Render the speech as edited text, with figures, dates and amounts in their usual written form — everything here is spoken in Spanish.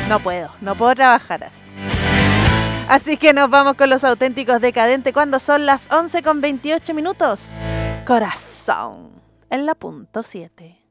No puedo trabajar así. Así que nos vamos con los auténticos decadentes cuando son las 11:28 minutos. Corazón en la punto 7.